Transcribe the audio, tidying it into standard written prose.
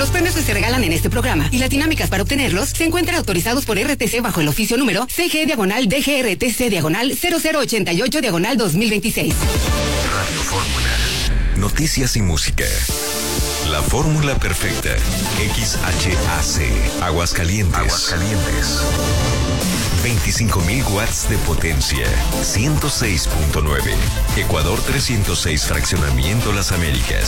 Los premios que se regalan en este programa y las dinámicas para obtenerlos se encuentran autorizados por RTC bajo el oficio número CG-DGRTC-0088-2026. Radio Fórmula. Noticias y música. La fórmula perfecta. XHAC. Aguascalientes. 25.000 watts de potencia. 106.9. Ecuador 306, Fraccionamiento Las Américas.